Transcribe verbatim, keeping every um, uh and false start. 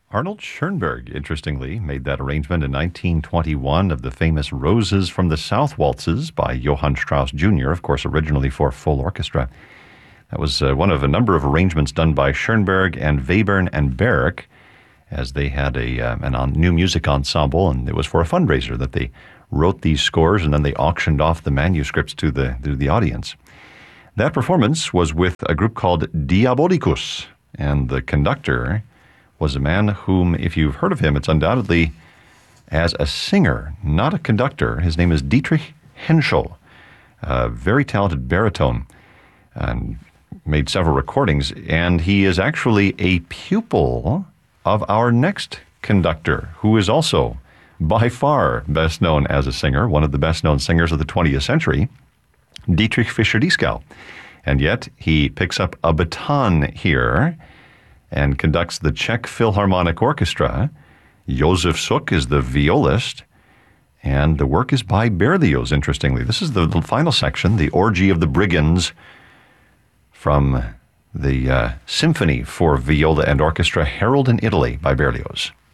Arnold Schoenberg, interestingly, made that arrangement in nineteen twenty-one of the famous Roses from the South waltzes by Johann Strauss Junior, of course, originally for full orchestra. That was uh, one of a number of arrangements done by Schoenberg and Webern and Berg, as they had a uh, an on, new music ensemble, and it was for a fundraiser that they wrote these scores, and then they auctioned off the manuscripts to the to the audience. That performance was with a group called Diabolicus, and the conductor was a man whom, if you've heard of him, it's undoubtedly as a singer, not a conductor. His name is Dietrich Henschel, a very talented baritone, and made several recordings, and he is actually a pupil of our next conductor, who is also by far best known as a singer, one of the best known singers of the twentieth century, Dietrich Fischer-Dieskau. And yet he picks up a baton here and conducts the Czech Philharmonic Orchestra. Josef Suk is the violist, and the work is by Berlioz, interestingly. This is the, the final section, the Orgy of the Brigands, from the uh, Symphony for Viola and Orchestra, Harold in Italy by Berlioz.